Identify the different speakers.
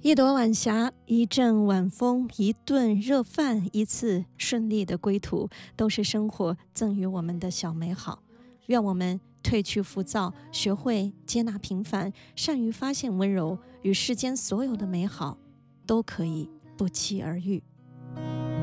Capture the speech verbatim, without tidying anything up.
Speaker 1: 一朵晚霞，一阵晚风，一顿热饭，一次顺利的归途，都是生活赠予我们的小美好。愿我们褪去浮躁，学会接纳平凡，善于发现温柔，与世间所有的美好都可以不期而遇。